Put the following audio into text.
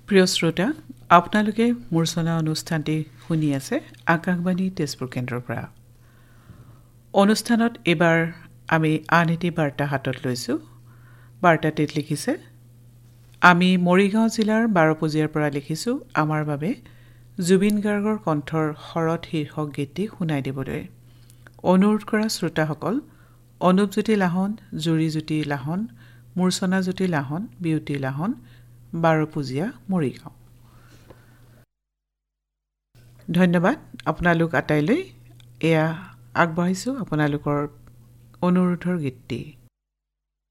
প্ৰিয় শ্ৰোতা, আপোনালোকে মূৰ্ছনা অনুষ্ঠানটি শুনি আছে আকাশবাণী তেজপুৰ কেন্দ্ৰৰ পৰা। অনুষ্ঠানত এইবাৰ আমি আন এটি বাৰ্তা হাতত লৈছোঁ। বাৰ্তাটিত লিখিছে, আমি মৰিগাঁও জিলাৰ বাৰপূজীয়াৰ পৰা লিখিছোঁ আমাৰ বাবে জুবিন গাৰ্গৰ কণ্ঠৰ শৰৎ শীৰ্ষক গীতটি শুনাই দিবলৈ। অনুৰোধ কৰা শ্ৰোতাসকল অনুপজ্যোতি লাহন, জুৰিজ্যোতি লাহন, মূৰ্ছনাজ্যোতি লাহন, বিউতি লাহন, বাৰপূজীয়া, মৰিগাঁও। ধন্যবাদ আপোনালোক আটাইলৈ। এয়া আগবঢ়াইছোঁ আপোনালোকৰ অনুৰোধৰ গীতটি।